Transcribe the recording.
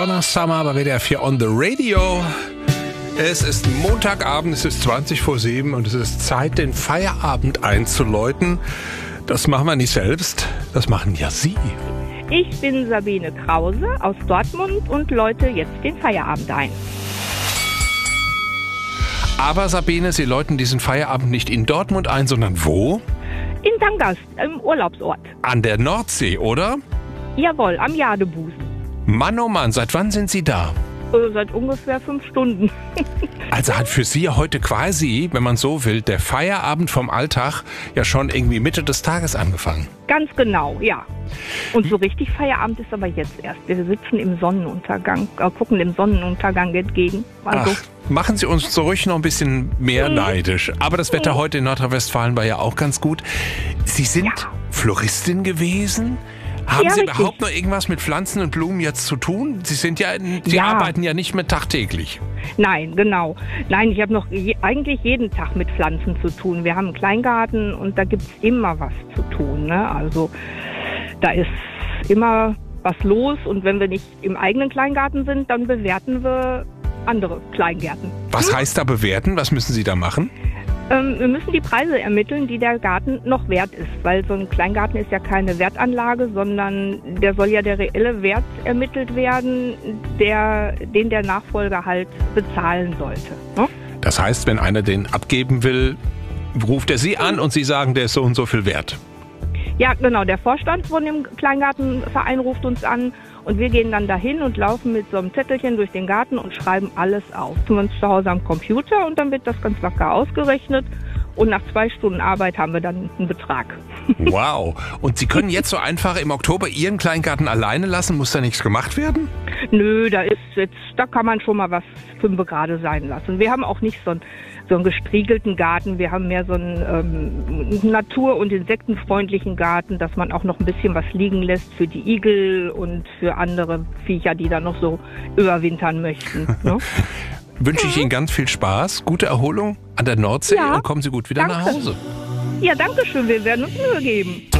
Donna Summer bei WDR 4 on the Radio. Es ist Montagabend, es ist 7:20 und es ist Zeit, den Feierabend einzuläuten. Das machen wir nicht selbst, das machen ja Sie. Ich bin Sabine Krause aus Dortmund und läute jetzt den Feierabend ein. Aber Sabine, Sie läuten diesen Feierabend nicht in Dortmund ein, sondern wo? In St. im Urlaubsort. An der Nordsee, oder? Jawohl, am Jadebusen. Mann, oh Mann, seit wann sind Sie da? Seit ungefähr 5 Stunden. Also hat für Sie heute quasi, wenn man so will, der Feierabend vom Alltag ja schon irgendwie Mitte des Tages angefangen. Ganz genau, ja. Und so richtig Feierabend ist aber jetzt erst. Wir sitzen im Sonnenuntergang, gucken dem Sonnenuntergang entgegen. Also, Ach, machen Sie uns so ruhig noch ein bisschen mehr neidisch. Aber das Wetter heute in Nordrhein-Westfalen war ja auch ganz gut. Sie sind Floristin gewesen? Haben Sie richtig. überhaupt noch irgendwas mit Pflanzen und Blumen jetzt zu tun? Sie arbeiten ja nicht mehr tagtäglich. Nein, genau. Nein, ich habe noch eigentlich jeden Tag mit Pflanzen zu tun. Wir haben einen Kleingarten und da gibt's immer was zu tun, ne? Also da ist immer was los und wenn wir nicht im eigenen Kleingarten sind, dann bewerten wir andere Kleingärten. Was heißt da bewerten? Was müssen Sie da machen? Wir müssen die Preise ermitteln, die der Garten noch wert ist, weil so ein Kleingarten ist ja keine Wertanlage, sondern der soll ja der reelle Wert ermittelt werden, den der Nachfolger halt bezahlen sollte. Ne? Das heißt, wenn einer den abgeben will, ruft er Sie an und Sie sagen, der ist so und so viel wert. Ja, genau. Der Vorstand von dem Kleingartenverein ruft uns an und wir gehen dann dahin und laufen mit so einem Zettelchen durch den Garten und schreiben alles auf. Tun wir uns zu Hause am Computer und dann wird das ganz locker ausgerechnet und nach 2 Stunden Arbeit haben wir dann einen Betrag. Wow. Und Sie können jetzt so einfach im Oktober Ihren Kleingarten alleine lassen? Muss da nichts gemacht werden? Nö, da kann man schon mal was 5 Grad sein lassen. Wir haben auch nicht so einen gestriegelten Garten. Wir haben mehr so einen natur- und insektenfreundlichen Garten, dass man auch noch ein bisschen was liegen lässt für die Igel und für andere Viecher, die da noch so überwintern möchten. Ne? Wünsche ich Ihnen ganz viel Spaß, gute Erholung an der Nordsee und kommen Sie gut wieder nach Hause. Ja, danke schön. Wir werden uns Mühe geben.